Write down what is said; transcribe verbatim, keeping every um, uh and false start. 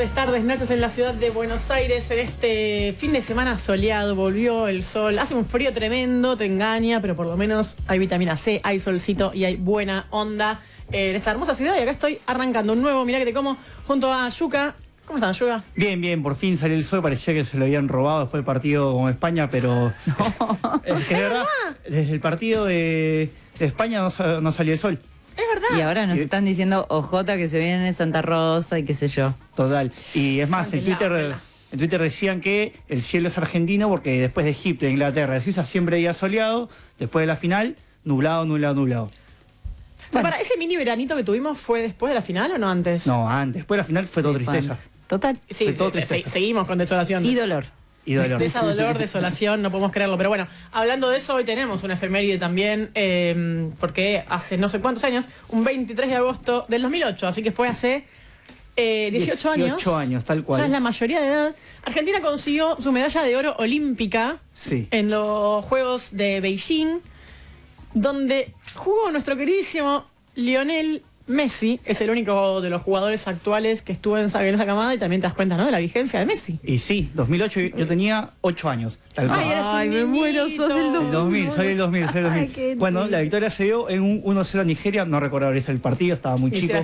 tardes, tardes, noches en la ciudad de Buenos Aires. En este fin de semana soleado, volvió el sol. Hace un frío tremendo, te engaña, pero por lo menos hay vitamina C, hay solcito y hay buena onda en esta hermosa ciudad. Y acá estoy arrancando un nuevo Mirá que te como junto a Yuka. ¿Cómo están, Yuka? Bien, bien, por fin salió el sol. Parecía que se lo habían robado después del partido con España, pero no. Es que de verdad, desde el partido de, de España no, no salió el sol. Es verdad. Y ahora nos están diciendo ojota que se viene Santa Rosa y qué sé yo. Total. Y es más, en Twitter, en Twitter decían que el cielo es argentino porque después de Egipto, Inglaterra, de Suiza siempre día soleado. Después de la final, nublado, nublado, nublado. Bueno. Para, ¿ese mini veranito que tuvimos fue después de la final o no antes? No, antes. Después de la final fue todo tristeza. Total. Sí, todo se, tristeza. Se, seguimos con desolación. Y dolor. Y dolor. De esa dolor, desolación, no podemos creerlo. Pero bueno, hablando de eso, hoy tenemos una efeméride también, eh, porque hace no sé cuántos años, un veintitrés de agosto del dos mil ocho, así que fue hace eh, dieciocho años. dieciocho años, tal cual. Ya es la mayoría de edad. Argentina consiguió su medalla de oro olímpica sí. en los Juegos de Beijing, donde jugó nuestro queridísimo Lionel Messi. Es el único de los jugadores actuales que estuvo en esa, en esa camada, y también te das cuenta, ¿no?, de la vigencia de Messi. Y sí, dos mil ocho yo tenía ocho años. Tal cual. Ay, eras un Ay, me muero, sos del El dos mil, soy el dos mil, soy el dos mil. Ay, qué bueno, lindo. la victoria se dio en un uno cero a Nigeria. No recuerdo ahora el partido, estaba muy Y chico.